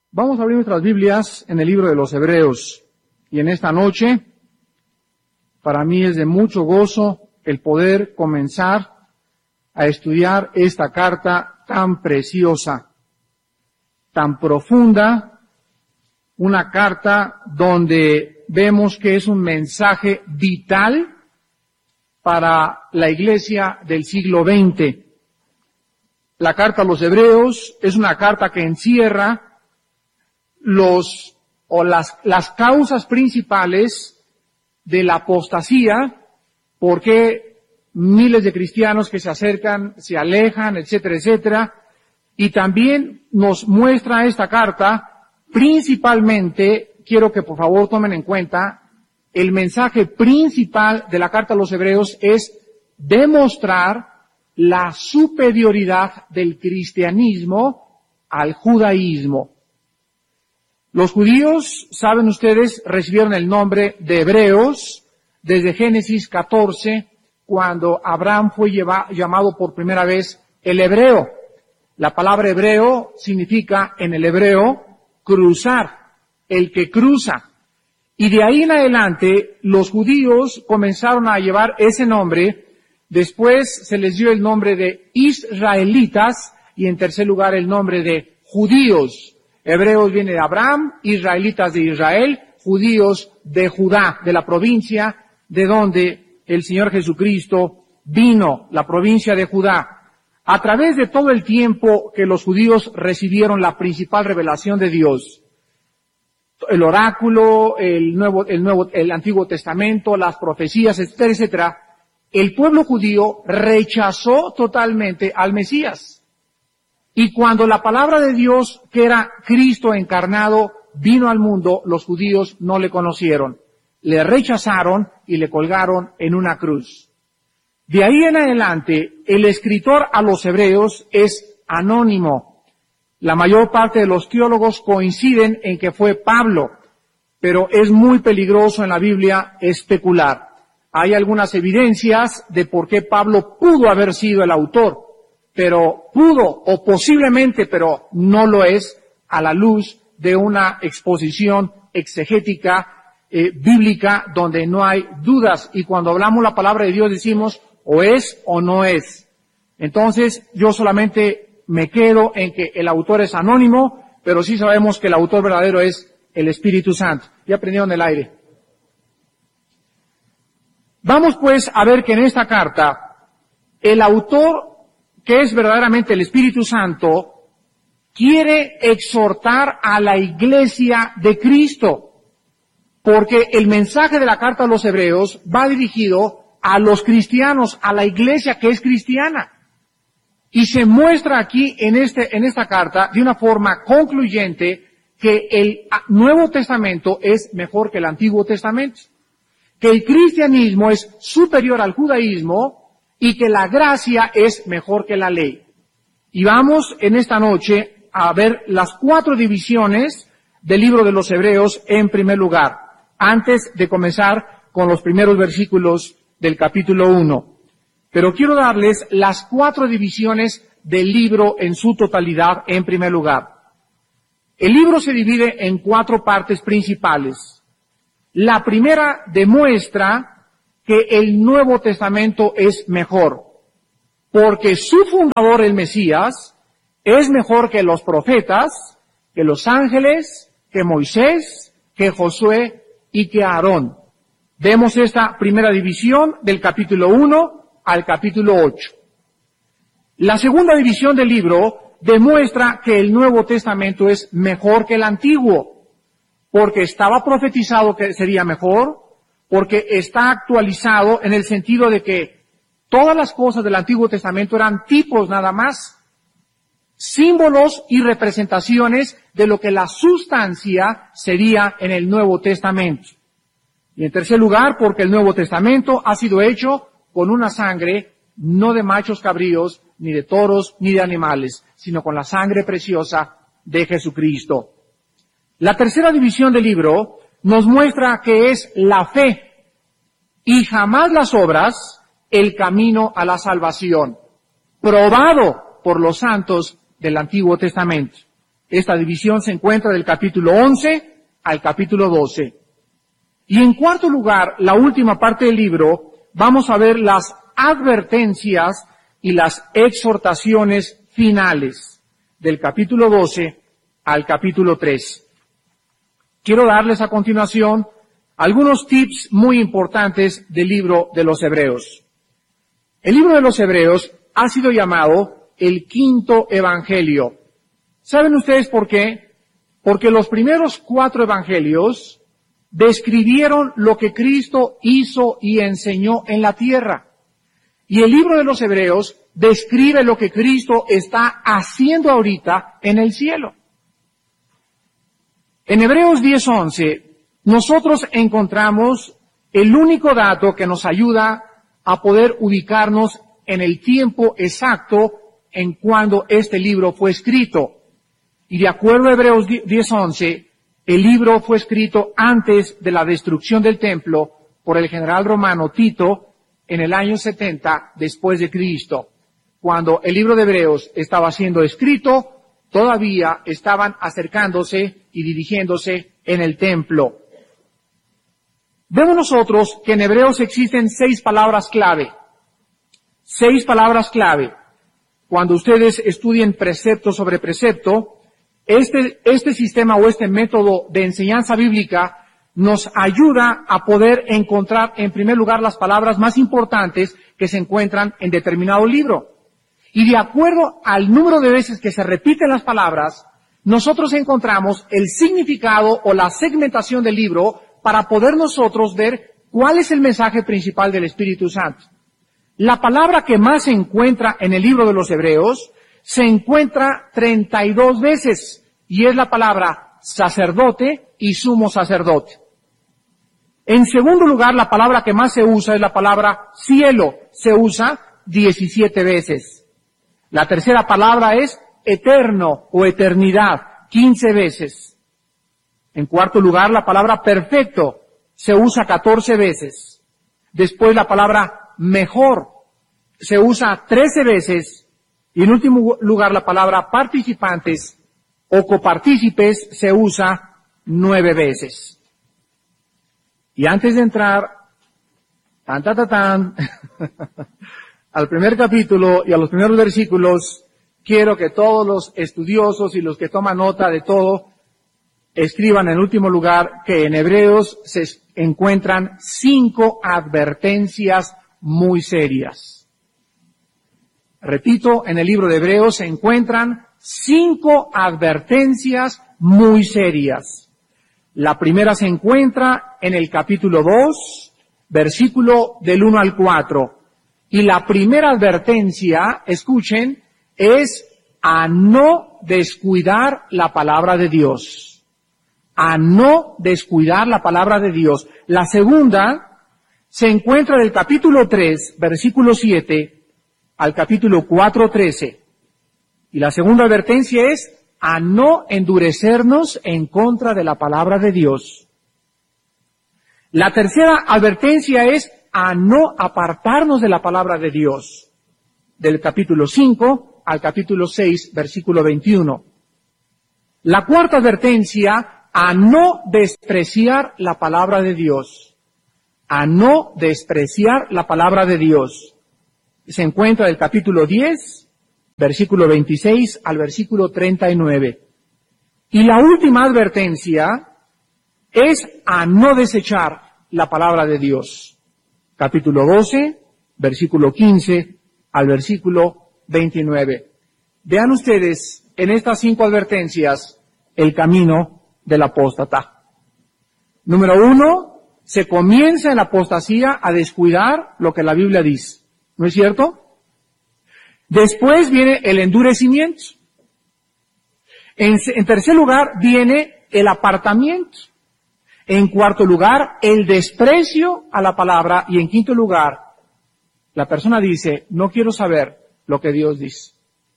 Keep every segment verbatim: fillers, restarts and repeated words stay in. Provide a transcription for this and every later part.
Vamos a abrir nuestras Biblias en el libro de los Hebreos. Y en esta noche, para mí es de mucho gozo el poder comenzar a estudiar esta carta tan preciosa, tan profunda, una carta donde vemos que es un mensaje vital para la iglesia del siglo veinte. La carta a los Hebreos es una carta que encierra los o las, las causas principales de la apostasía, por qué miles de cristianos que se acercan, se alejan, etcétera, etcétera, y también nos muestra esta carta, principalmente, quiero que por favor tomen en cuenta, el mensaje principal de la carta a los Hebreos es demostrar la superioridad del cristianismo al judaísmo. Los judíos, saben ustedes, recibieron el nombre de hebreos desde Génesis catorce, cuando Abraham fue lleva, llamado por primera vez el hebreo. La palabra hebreo significa en el hebreo cruzar, el que cruza. Y de ahí en adelante los judíos comenzaron a llevar ese nombre. Después se les dio el nombre de israelitas y en tercer lugar el nombre de judíos. Hebreos viene de Abraham, israelitas de Israel, judíos de Judá, de la provincia de donde el Señor Jesucristo vino, la provincia de Judá. A través de todo el tiempo que los judíos recibieron la principal revelación de Dios, el oráculo, el nuevo, el nuevo, el Antiguo Testamento, las profecías, etcétera, etcétera, el pueblo judío rechazó totalmente al Mesías. Y cuando la palabra de Dios, que era Cristo encarnado, vino al mundo, los judíos no le conocieron. Le rechazaron y le colgaron en una cruz. De ahí en adelante, el escritor a los Hebreos es anónimo. La mayor parte de los teólogos coinciden en que fue Pablo, pero es muy peligroso en la Biblia especular. Hay algunas evidencias de por qué Pablo pudo haber sido el autor, pero pudo o posiblemente, pero no lo es, a la luz de una exposición exegética, eh, bíblica, donde no hay dudas. Y cuando hablamos la palabra de Dios decimos o es o no es. Entonces yo solamente me quedo en que el autor es anónimo, pero sí sabemos que el autor verdadero es el Espíritu Santo. Ya aprendieron el aire. Vamos pues a ver que en esta carta el autor, que es verdaderamente el Espíritu Santo, quiere exhortar a la iglesia de Cristo, porque el mensaje de la carta a los Hebreos va dirigido a los cristianos, a la iglesia que es cristiana. Y se muestra aquí en este, en esta carta de una forma concluyente que el Nuevo Testamento es mejor que el Antiguo Testamento, que el cristianismo es superior al judaísmo y que la gracia es mejor que la ley. Y vamos en esta noche a ver las cuatro divisiones del libro de los Hebreos en primer lugar, antes de comenzar con los primeros versículos del capítulo uno. Pero quiero darles las cuatro divisiones del libro en su totalidad en primer lugar. El libro se divide en cuatro partes principales. La primera demuestra que el Nuevo Testamento es mejor, porque su fundador, el Mesías, es mejor que los profetas, que los ángeles, que Moisés, que Josué y que Aarón. Vemos esta primera división del capítulo uno al capítulo ocho. La segunda división del libro demuestra que el Nuevo Testamento es mejor que el Antiguo, porque estaba profetizado que sería mejor, porque está actualizado en el sentido de que todas las cosas del Antiguo Testamento eran tipos nada más, símbolos y representaciones de lo que la sustancia sería en el Nuevo Testamento. Y en tercer lugar, porque el Nuevo Testamento ha sido hecho con una sangre no de machos cabríos, ni de toros, ni de animales, sino con la sangre preciosa de Jesucristo. La tercera división del libro nos muestra que es la fe y jamás las obras el camino a la salvación, probado por los santos del Antiguo Testamento. Esta división se encuentra del capítulo once al capítulo doce. Y en cuarto lugar, la última parte del libro, vamos a ver las advertencias y las exhortaciones finales del capítulo doce al capítulo tres. Quiero darles a continuación algunos tips muy importantes del libro de los Hebreos. El libro de los Hebreos ha sido llamado el quinto evangelio. ¿Saben ustedes por qué? Porque los primeros cuatro evangelios describieron lo que Cristo hizo y enseñó en la tierra. Y el libro de los Hebreos describe lo que Cristo está haciendo ahorita en el cielo. En Hebreos diez once, nosotros encontramos el único dato que nos ayuda a poder ubicarnos en el tiempo exacto en cuando este libro fue escrito. Y de acuerdo a Hebreos diez once, el libro fue escrito antes de la destrucción del templo por el general romano Tito en el año setenta después de Cristo. Cuando el libro de Hebreos estaba siendo escrito, todavía estaban acercándose y dirigiéndose en el templo. Vemos nosotros que en Hebreos existen seis palabras clave. Seis palabras clave. Cuando ustedes estudien precepto sobre precepto, este, este sistema o este método de enseñanza bíblica nos ayuda a poder encontrar en primer lugar las palabras más importantes que se encuentran en determinado libro. Y de acuerdo al número de veces que se repiten las palabras, nosotros encontramos el significado o la segmentación del libro para poder nosotros ver cuál es el mensaje principal del Espíritu Santo. La palabra que más se encuentra en el libro de los Hebreos se encuentra treinta y dos veces y es la palabra sacerdote y sumo sacerdote. En segundo lugar, la palabra que más se usa es la palabra cielo. Se usa diecisiete veces. La tercera palabra es eterno o eternidad, quince veces. En cuarto lugar, la palabra perfecto se usa catorce veces. Después la palabra mejor se usa trece veces. Y en último lugar, la palabra participantes o copartícipes se usa nueve veces. Y antes de entrar, tan, tan, tan, tan, al primer capítulo y a los primeros versículos, quiero que todos los estudiosos y los que toman nota de todo, escriban en último lugar que en Hebreos se encuentran cinco advertencias muy serias. Repito, en el libro de Hebreos se encuentran cinco advertencias muy serias. La primera se encuentra en el capítulo dos, versículo del uno al cuatro. Y la primera advertencia, escuchen, es a no descuidar la palabra de Dios. A no descuidar la palabra de Dios. La segunda se encuentra del capítulo tres, versículo siete, al capítulo cuatro, trece. Y la segunda advertencia es a no endurecernos en contra de la palabra de Dios. La tercera advertencia es a no apartarnos de la palabra de Dios. Del capítulo cinco al capítulo seis, versículo veintiuno. La cuarta advertencia, a no despreciar la palabra de Dios. A no despreciar la palabra de Dios. Se encuentra del capítulo diez, versículo veintiséis al versículo treinta y nueve. Y la última advertencia es a no desechar la palabra de Dios. Capítulo doce, versículo quince al versículo veintinueve. Vean ustedes en estas cinco advertencias el camino del apóstata. Número uno, se comienza en la apostasía a descuidar lo que la Biblia dice. ¿No es cierto? Después viene el endurecimiento. En, en tercer lugar viene el apartamiento. En cuarto lugar, el desprecio a la palabra. Y en quinto lugar, la persona dice, no quiero saber lo que Dios dice.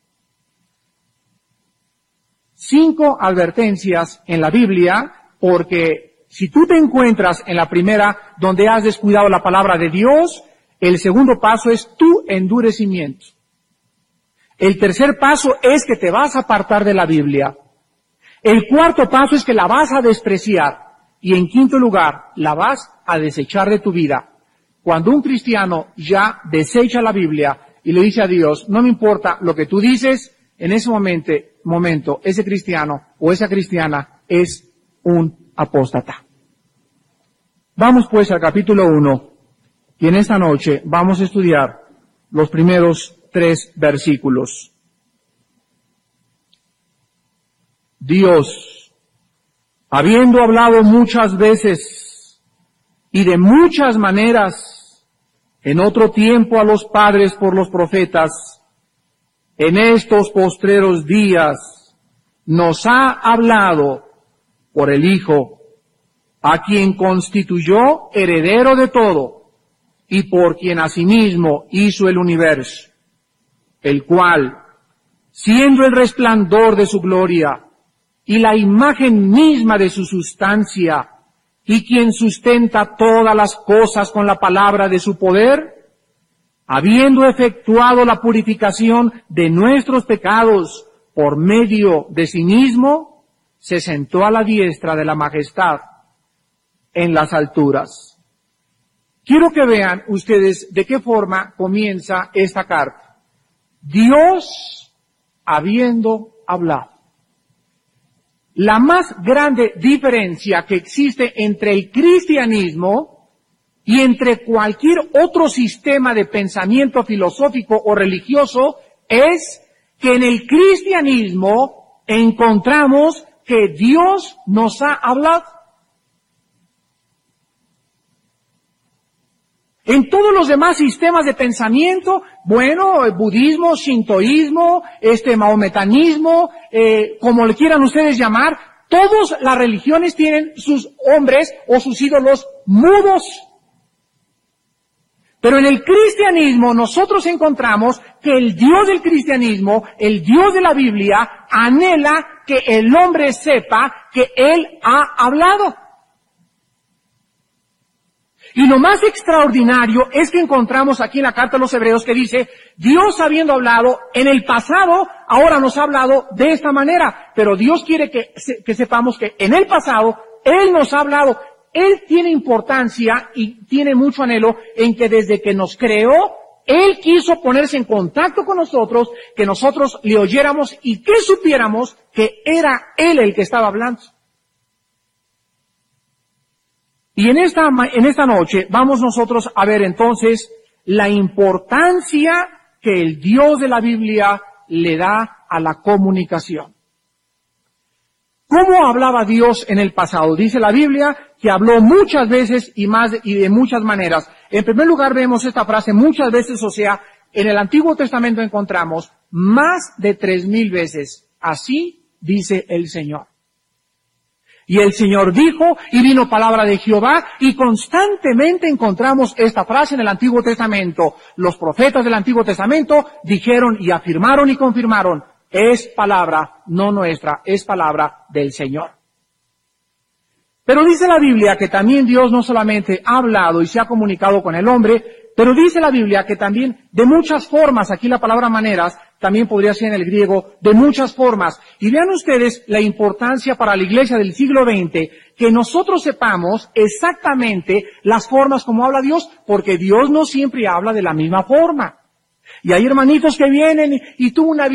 Cinco advertencias en la Biblia, porque si tú te encuentras en la primera donde has descuidado la palabra de Dios, el segundo paso es tu endurecimiento. El tercer paso es que te vas a apartar de la Biblia. El cuarto paso es que la vas a despreciar. Y en quinto lugar, la vas a desechar de tu vida. Cuando un cristiano ya desecha la Biblia y le dice a Dios, no me importa lo que tú dices, en ese momento, momento ese cristiano o esa cristiana es un apóstata. Vamos pues al capítulo uno y en esta noche vamos a estudiar los primeros tres versículos. Dios, habiendo hablado muchas veces y de muchas maneras en otro tiempo a los padres por los profetas, en estos postreros días nos ha hablado por el Hijo, a quien constituyó heredero de todo y por quien asimismo hizo el universo, el cual, siendo el resplandor de su gloria y la imagen misma de su sustancia, y quien sustenta todas las cosas con la palabra de su poder, habiendo efectuado la purificación de nuestros pecados por medio de sí mismo, se sentó a la diestra de la majestad en las alturas. Quiero que vean ustedes de qué forma comienza esta carta. Dios habiendo hablado. La más grande diferencia que existe entre el cristianismo y entre cualquier otro sistema de pensamiento filosófico o religioso es que en el cristianismo encontramos que Dios nos ha hablado. En todos los demás sistemas de pensamiento, bueno, el budismo, shintoísmo, este mahometanismo, eh, como le quieran ustedes llamar, todas las religiones tienen sus hombres o sus ídolos mudos. Pero en el cristianismo nosotros encontramos que el Dios del cristianismo, el Dios de la Biblia, anhela que el hombre sepa que Él ha hablado. Y lo más extraordinario es que encontramos aquí en la carta a los Hebreos que dice, Dios habiendo hablado en el pasado, ahora nos ha hablado de esta manera. Pero Dios quiere que, que sepamos que en el pasado, Él nos ha hablado. Él tiene importancia y tiene mucho anhelo en que desde que nos creó, Él quiso ponerse en contacto con nosotros, que nosotros le oyéramos y que supiéramos que era Él el que estaba hablando. Y en esta, en esta noche vamos nosotros a ver entonces la importancia que el Dios de la Biblia le da a la comunicación. ¿Cómo hablaba Dios en el pasado? Dice la Biblia que habló muchas veces y más y de muchas maneras. En primer lugar vemos esta frase muchas veces, o sea, en el Antiguo Testamento encontramos más de tres mil veces. Así dice el Señor. Y el Señor dijo, y vino palabra de Jehová, y constantemente encontramos esta frase en el Antiguo Testamento. Los profetas del Antiguo Testamento dijeron y afirmaron y confirmaron, es palabra no nuestra, es palabra del Señor. Pero dice la Biblia que también Dios no solamente ha hablado y se ha comunicado con el hombre, pero dice la Biblia que también de muchas formas, aquí la palabra maneras también podría ser en el griego, de muchas formas. Y vean ustedes la importancia para la iglesia del siglo veinte, que nosotros sepamos exactamente las formas como habla Dios, porque Dios no siempre habla de la misma forma. Y hay hermanitos que vienen y, y tú una